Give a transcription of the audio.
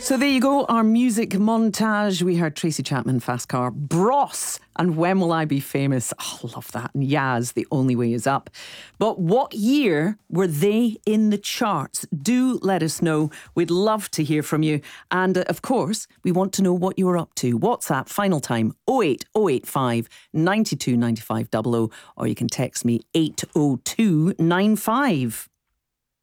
So there you go, our music montage. We heard Tracy Chapman, Fast Car, Bros, and When Will I Be Famous? Oh, love that. And Yaz, The Only Way Is Up. But what year were they in the charts? Do let us know. We'd love to hear from you. And of course, we want to know what you were up to. WhatsApp, final time, 08085 92 95 00, or you can text me 80295.